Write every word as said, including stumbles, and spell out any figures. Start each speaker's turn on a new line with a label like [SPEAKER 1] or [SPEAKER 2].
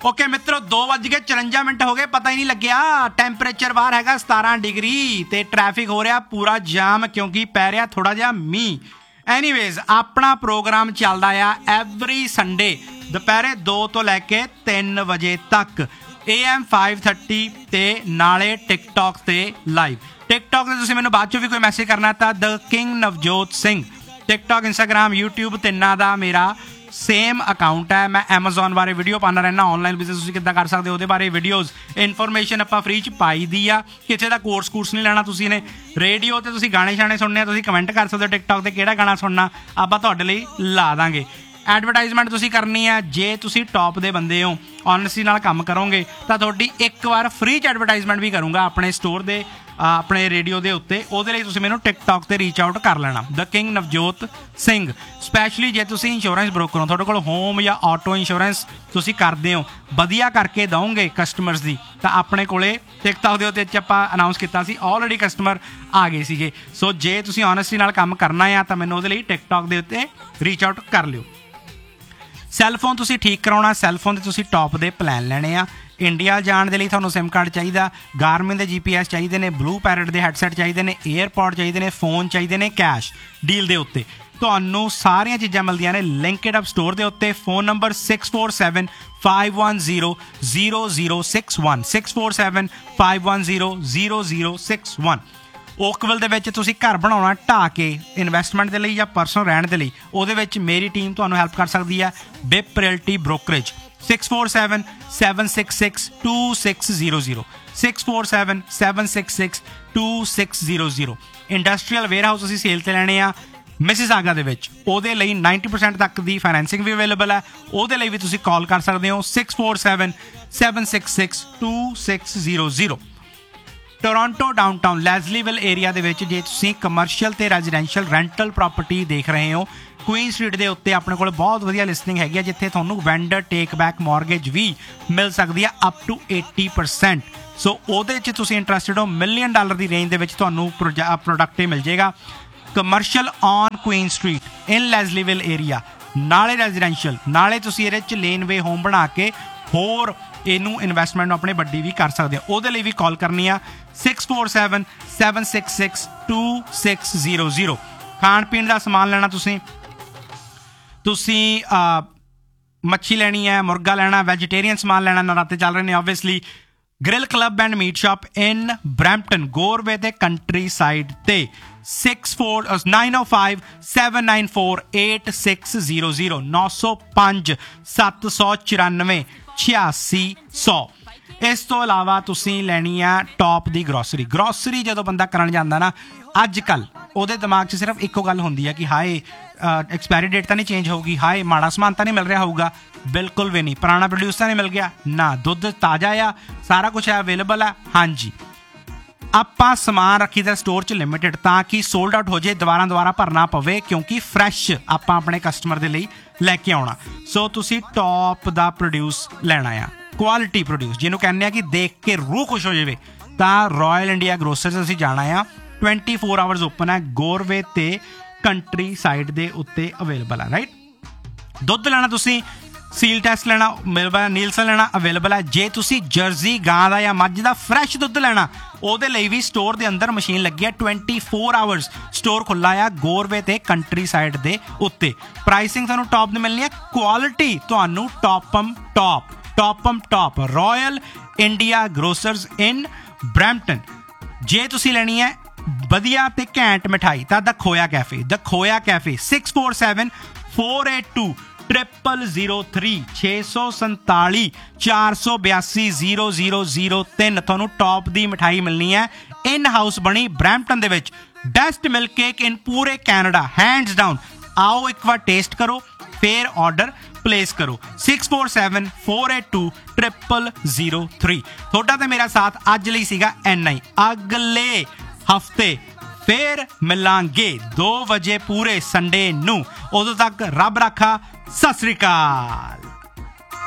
[SPEAKER 1] Okay मित्रों, दो वज के चुरंजा मिनट हो गए, पता ही नहीं लग्या। टैंपरेचर बाहर हैगा सतारह डिग्री ते ट्रैफिक हो रहा पूरा जाम क्योंकि पै रहा थोड़ा जिहा मीह। एनीवेज अपना प्रोग्राम चलदा आ एवरी संडे दोपहरे दो तो लैके तीन बजे तक ए एम फाइव थर्टी ते नाले टिकटॉक ते लाइव। टिकटॉक ते तुसीं मैनूं बाद चों भी कोई मैसेज करना तां the king Navjot Singh TikTok Instagram YouTube तिन्नां दा मेरा सेम अकाउंट है। मैं एमेजोन बारे वीडियो पाना रहना, ऑनलाइन बिजनेस तुसीं किद्दां कर सकदे हो उहदे बारे वीडियोज़ इन्फॉर्मेशन आपां फ्री च पाई दी आ। किसी दा कोर्स कूर्स नहीं लेना तुसीं ने। रेडियो ते तुसीं गाने शाने सुनने आ, तुसीं कमेंट कर सकदे हो टिकटॉक ते किहड़ा गाना सुनना, आपां तुहाडे लई ला दांगे। एडवरटाइजमेंट तुसीं करनी है, जे तुसीं टॉप दे बंदे हो ऑनेस्टी नाल काम करोगे तो तुहाडी एक बार फ्री च एडवरटाइजमेंट भी करूँगा अपने स्टोर दे अपने रेडियो के उत्ते। उहदे लई तुसीं मैनूं टिकटॉक ते रीच आउट कर लेना, the king Navjot Singh. Specially जे तुसीं इंश्योरेंस ब्रोकर हो, तुहाडे कोल होम या ऑटो इंश्योरेंस तुसीं करदे हो, वधिया करके दोगे कस्टमर्स दी, तां अपने कोले टिकटॉक दे उत्ते आपां अनाउंस कीता सी, ऑलरेडी कस्टमर आ गए सीगे। सो जे तुसीं ऑनेस्टी नाल काम करना है तां मैनूं उहदे लई टिकटॉक दे उत्ते रीच आउट कर लिओ। सैलफोन तुसीं ठीक कराउणा, सैलफोन दे तुसीं टॉप दे प्लान लैणे आ। इंडिया जाण दे लई तुहानूं सिम कार्ड चाहिदा, गारमिन दे जी पी एस चाहिए ने, ब्लू पैरट दे हैडसैट चाहिए ने, एयरपॉड चाहिए ने, फोन चाहिए ने कैश डील दे उत्ते। तुहानूं सारियां चीज़ां मिलदियां ने लिंकड अप स्टोर दे उत्ते। Phone number six four seven five one zero zero zero six one six four seven five one zero zero zero six one. Oakville दे विच तुसीं घर बनाउणा ढा के इन्वैसटमेंट दे लई या परसनल रहण दे लई, उहदे विच मेरी टीम तुहानूं हैल्प कर सकदी है। Beep realty brokerage six four seven seven six six to six zero zero six four seven seven six six to six zero zero. Industrial ware house असीं सेल ते लैणे आ मिसिसागा दे विच, उहदे लई नाइंटी परसेंट तक दी फाइनैंसिंग भी अवेलेबल है। उहदे लई भी तुसीं कॉल कर सकदे हो six four seven seven six six to six zero zero. Toronto downtown लैज़लीविल area दे विच जे तुसीं कमर्शियल ते रेजिडेंशियल रेंटल प्रॉपर्टी देख रहे हो, क्वीन स्ट्रीट दे उत्ते अपने कोल बहुत वधिया लिस्टिंग हैगी जिथे तुहानूं वेंडर टेक बैक मॉर्गेज भी मिल सकदी है अप टू एटी परसेंट। सो उहदे च तुसीं इंटरस्टिड हो, मिलियन डॉलर की रेंज दे विच तुहानूं प्रोडक्ट मिल जाएगा। Commercial on queen street in लैज़लीविल area, नाले रेजिडेंशियल, नाले तुसीं इहदे च लेन वे होम बना के होर इनू इन्वैसटमेंट अपने बड्डी भी कर सकते हो। उहदे लई भी कॉल करनी आ six four seven seven six six to six zero zero. खाण पीण का समान लेना तुसीं तुसीं मच्छी लैनी है, मुर्गा लेना, वैजीटेरियन समान लेना, नराते चल रहे हैं obviously. Grill club and meat shop in Brampton Gorve ते कंट्री साइड ते सिक्स फोर नाइन ओ five seven nine four eight six zero zero नौ सौ पंज सत्त सौ चौरानवे छियासी सौ। इस तो इलावा तुसीं लैनी है टॉप दी ग्रोसरी। ग्रोसरी जदों बंदा करन जांदा ना, अज कल ਉਹਦੇ दिमाग 'ਚ सिर्फ ਇੱਕੋ ਗੱਲ ਹੁੰਦੀ है कि हाए एक्सपायरी डेट तो नहीं चेंज होगी, हाए माड़ा समान तो नहीं मिल रहा होगा। बिल्कुल भी नहीं, पुराना प्रोड्यूस तो नहीं मिल गया ना, दुध ताज़ा आ, सारा कुछ है अवेलेबल है। हाँ जी, ਆਪਾਂ समान रखी दा स्टोर च लिमिटेड ताकि सोल्ड आउट हो जाए, दोबारा दोबारा भरना पवे क्योंकि फ्रैश ਆਪਾਂ अपने कस्टमर के लिए लैके आउणा। सो तुसी टॉप दा प्रोड्यूस लैना आ, क्वालिटी प्रोड्यूस जिन्हों कहने कि देख के रूह खुश हो जाए, तो रॉयल इंडिया ग्रोसरीज असीं जाना आ। ट्वेंटी फोर आवर्स ओपन है, गोरवे ते कंट्री साइड दे उत्ते अवेलेबल है। राइट, दुध लेना तुसी सील टैस्ट लेना अवेलेबल है, नीलसन लेना अवेलेबल है। जे तुसी जर्सी गां दा या मੱਝ दा फ्रैश दुध लेना, ਉਹਦੇ ਲਈ भी स्टोर के अंदर मशीन लगी है। ट्वेंटी फोर आवर्स स्टोर खुला है गोरवे ते कंट्री साइड दे उत्ते। प्राइसिंग तुहानूं टॉप दी मिलनी है, क्वालिटी तुहानूं टॉपम top टॉपम top royal India grocers in Brampton. जे तुसी लेनी है वधिया ते घैंट मिठाई तां द खोया कैफे, द खोया cafe six four seven four eight to triple zero three छे सौ संताली चार सौ बयासी जीरो जीरो जीरो तीन। तुहानूं टॉप दी मिठाई मिलनी है, इन हाउस बनी ब्रैम्पटन दे विच, बेस्ट मिल्क केक इन पूरे कैनेडा हैंड्स डाउन। आओ एक बार टेस्ट करो फिर ऑर्डर प्लेस करो six four seven four eight to triple zero three. थोड़ा तो मेरा साथ अज लई सीगा एन आई, अगले हफ्ते फिर मिलांगे दो बजे पूरे संडे नू। उदों तक रब रखा, सत श्री अकाल।